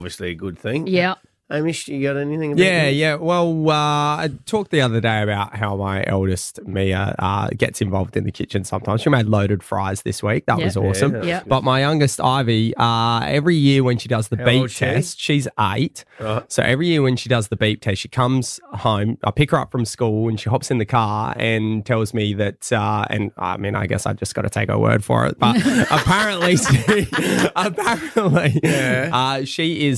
obviously a good thing. Yeah. Hamish, you got anything about Yeah. Well, I talked the other day about how my eldest, Mia, gets involved in the kitchen sometimes. She made loaded fries this week. That was awesome. that's Yeah. But my youngest, Ivy, every year when she does the How beep old's she? test, she's 8. Right. So every year when she does the beep test, she comes home. I pick her up from school and she hops in the car and tells me that, and I mean, I guess I just got to take her word for it. But apparently, she is